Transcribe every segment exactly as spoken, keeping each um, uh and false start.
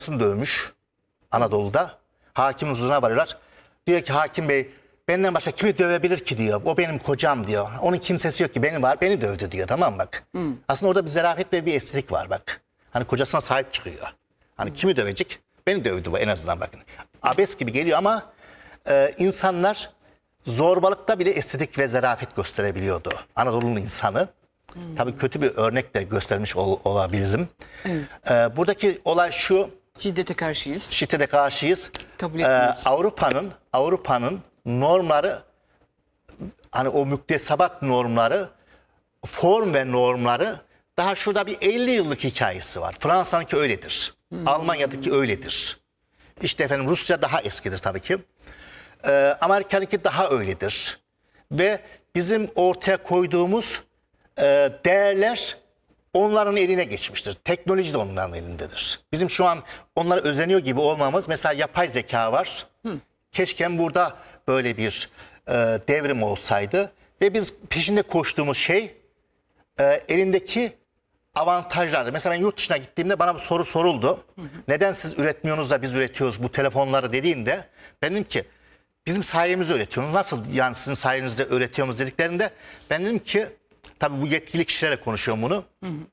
dövmüş Anadolu'da. Hakimin huzuruna varıyorlar. Diyor ki hakim bey benden başka kimi dövebilir ki diyor. O benim kocam diyor. Onun kimsesi yok ki, benim var, beni dövdü diyor, tamam mı bak. Hmm. Aslında orada bir zarafet ve bir estetik var bak. Hani kocasına sahip çıkıyor. Hani hmm. kimi dövecek? Beni dövdü bu, en azından bakın. Abes gibi geliyor ama e, insanlar zorbalıkta bile estetik ve zarafet gösterebiliyordu. Anadolu'nun insanı. Hmm. Tabii kötü bir örnek de göstermiş ol, olabilirim. Hmm. E, buradaki olay şu. Şiddete karşıyız. Şiddete karşıyız. Kabul ee, Avrupa'nın Avrupa'nın normları, hani o müktesebat normları, form ve normları daha şurada bir elli yıllık hikayesi var. Fransa'nınki öyledir. Hmm. Almanya'daki öyledir. İşte efendim Rusya daha eskidir tabii ki. Ee, Amerika'nınki daha öyledir. Ve bizim ortaya koyduğumuz e, değerler onların eline geçmiştir. Teknoloji de onların elindedir. Bizim şu an onlara özeniyor gibi olmamız, mesela yapay zeka var. Hı. Keşke burada böyle bir e, devrim olsaydı ve biz peşinde koştuğumuz şey e, elindeki avantajlardı. Mesela ben yurt dışına gittiğimde bana bu soru soruldu. Hı hı. Neden siz üretmiyorsunuz da biz üretiyoruz bu telefonları dediğinde, ben dedim ki bizim sayemizde üretiyorsunuz. Nasıl yani sizin sayenizde üretiyorsunuz dediklerinde, ben dedim ki tabii bu yetkili kişilerle konuşuyorum bunu. Hı hı.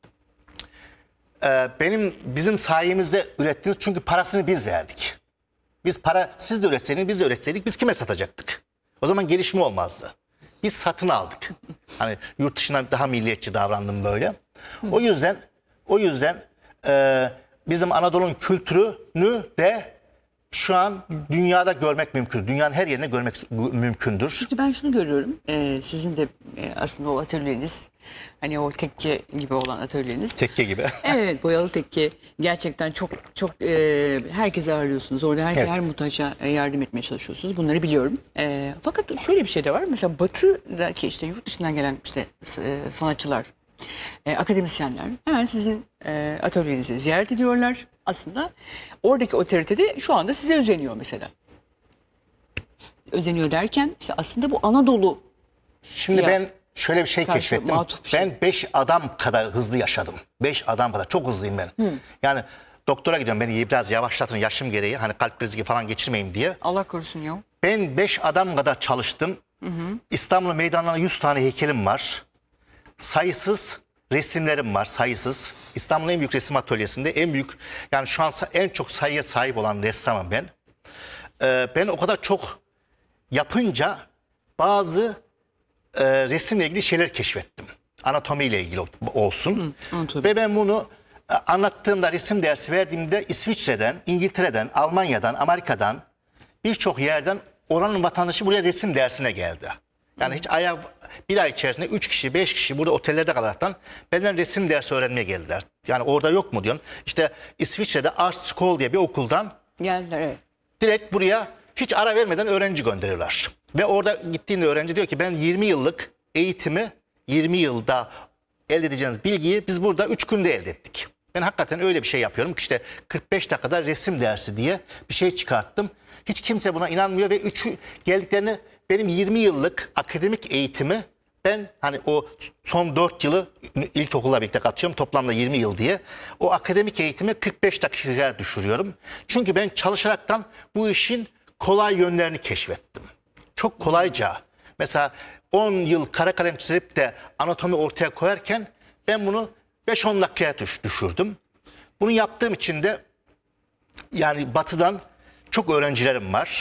Ee, benim bizim sayemizde ürettiniz çünkü parasını biz verdik. Biz para, siz de üretseydiniz, biz de üretseydik, biz kime satacaktık? O zaman gelişme olmazdı. Biz satın aldık. Hani yurt dışına daha milliyetçi davrandım böyle. Hı. O yüzden o yüzden e, bizim Anadolu'nun kültürünü de şu an dünyada görmek mümkün. Dünyanın her yerine görmek mümkündür. Çünkü ben şunu görüyorum. E, sizin de e, aslında o atölyeniz, hani o tekke gibi olan atölyeniz. Tekke gibi. Evet, boyalı tekke. Gerçekten çok çok e, herkese ağırlıyorsunuz. Orada her, evet. her muhtaça yardım etmeye çalışıyorsunuz. Bunları biliyorum. E, fakat şöyle bir şey de var. Mesela Batı'daki işte yurt dışından gelen işte e, sanatçılar, e, akademisyenler hemen sizin e, atölyenizi ziyaret ediyorlar. Aslında oradaki otorite de şu anda size özeniyor mesela. Özeniyor derken işte aslında bu Anadolu. Şimdi ya, ben şöyle bir şey keşfettim. Bir şey. Ben beş adam kadar hızlı yaşadım. Beş adam kadar. Çok hızlıyım ben. Hı. Yani doktora gidiyorum, beni biraz yavaşlatın yaşım gereği. Hani kalp krizi falan geçirmeyeyim diye. Allah korusun ya. Ben beş adam kadar çalıştım. Hı hı. İstanbul meydanlarında yüz tane heykelim var. Sayısız resimlerim var, sayısız. İstanbul'un en büyük resim atölyesinde en büyük, yani şu an en çok sayıya sahip olan ressamım ben. Ee, ben o kadar çok yapınca bazı e, resimle ilgili şeyler keşfettim. Anatomiyle ilgili olsun. Hı, ve ben bunu e, anlattığımda, resim dersi verdiğimde İsviçre'den, İngiltere'den, Almanya'dan, Amerika'dan birçok yerden oranın vatandaşı buraya resim dersine geldi. Yani hiç aya bir ay içerisinde üç kişi, beş kişi burada otellerde kalaraktan benden resim dersi öğrenmeye geldiler. Yani orada yok mu diyorsun. İşte İsviçre'de Art School diye bir okuldan geldiler, evet. Direkt buraya hiç ara vermeden öğrenci gönderiyorlar. Ve orada gittiğinde öğrenci diyor ki ben yirmi yıllık eğitimi, yirmi yılda elde edeceğiniz bilgiyi biz burada üç günde elde ettik. Ben hakikaten öyle bir şey yapıyorum. İşte kırk beş dakikada resim dersi diye bir şey çıkarttım. Hiç kimse buna inanmıyor ve üçü geldiklerini, benim yirmi yıllık akademik eğitimi ben hani o son dört yılı ilkokulla birlikte katıyorum, toplamda yirmi yıl diye. O akademik eğitimi kırk beş dakikaya düşürüyorum. Çünkü ben çalışaraktan bu işin kolay yönlerini keşfettim. Çok kolayca. Mesela on yıl kara kalem çizip de anatomi ortaya koyarken ben bunu beş on dakikaya düş, düşürdüm. Bunu yaptığım için de yani Batı'dan çok öğrencilerim var.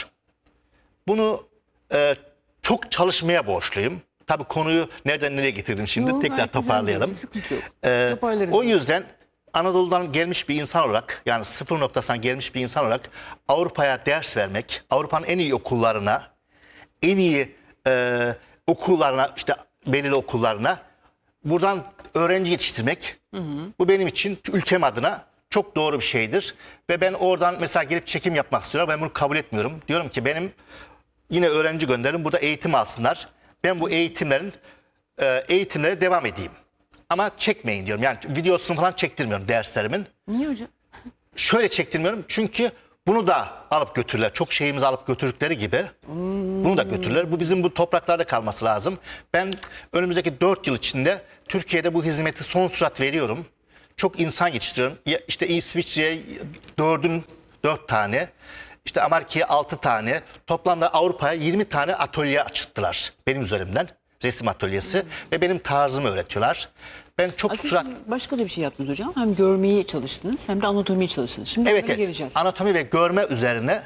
Bunu e, çok çalışmaya borçluyum. Tabii konuyu nereden nereye getirdim şimdi, Yo, tekrar toparlayalım. Ee, o yüzden Anadolu'dan gelmiş bir insan olarak, yani sıfır noktasından gelmiş bir insan olarak Avrupa'ya ders vermek, Avrupa'nın en iyi okullarına, en iyi e, okullarına, işte belirli okullarına buradan öğrenci yetiştirmek, hı hı. bu benim için ülkem adına çok doğru bir şeydir. Ve ben oradan mesela gelip çekim yapmak istiyorum. Ben bunu kabul etmiyorum. Diyorum ki benim yine öğrenci gönderin, burada eğitim alsınlar. Ben bu eğitimlerin e, eğitimlere devam edeyim. Ama çekmeyin diyorum. Yani videosunu falan çektirmiyorum derslerimin. Niye hocam? Şöyle çektirmiyorum çünkü bunu da alıp götürürler. Çok şeyimizi alıp götürdükleri gibi hmm. bunu da götürürler. Bu bizim bu topraklarda kalması lazım. Ben önümüzdeki dört yıl içinde Türkiye'de bu hizmeti son sürat veriyorum. çok insan yetiştiriyorum. Ya işte İsviçre'ye dördün dört tane, işte Amerika'ya altı tane, toplamda Avrupa'ya yirmi tane atölye açtılar benim üzerimden. Resim atölyesi ve benim tarzımı öğretiyorlar. Ben çok Aslında surat... siz başka da bir şey yaptınız hocam. Hem görmeyi çalıştınız hem de anatomiyi çalıştınız. Şimdi Evet, onlara evet. geleceğiz. Anatomi ve görme üzerine